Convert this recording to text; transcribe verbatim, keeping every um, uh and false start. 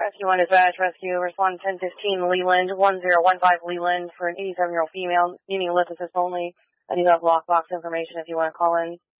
Rescue one dispatch, rescue, respond ten fifteen Leland, one zero one five Leland for an eighty-seven-year-old female, needing a lift assist only. I do have lockbox information if you want to call in.